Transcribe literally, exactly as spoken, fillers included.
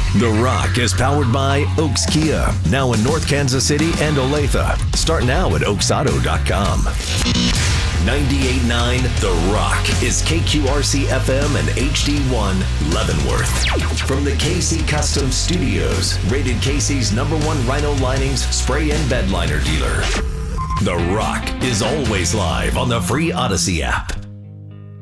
The Rock is powered by Oaks Kia, now in North Kansas City and Olathe. Start now at oaks auto dot com. ninety-eight point nine The Rock is K Q R C F M and H D one Leavenworth. From the K C Custom Studios, rated K C's number one Rhino Linings spray and bed liner dealer. The Rock is always live on the free Odyssey app.